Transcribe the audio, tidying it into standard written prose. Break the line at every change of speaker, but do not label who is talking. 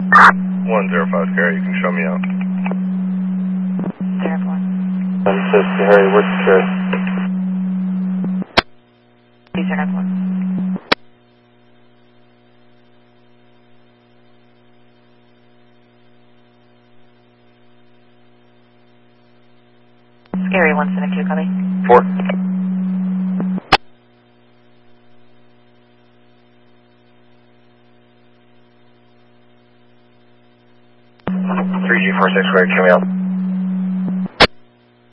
105 Scary, you can show me out.
04.
150 Harry, where's security?
094. Scary 172, copy.
4. 3G46 Square, show me out.